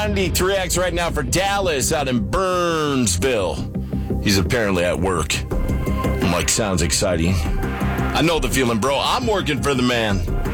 93X right now for Dallas out in Burnsville. He's apparently at work. I'm like, sounds exciting. I know the feeling, bro. I'm working for the man.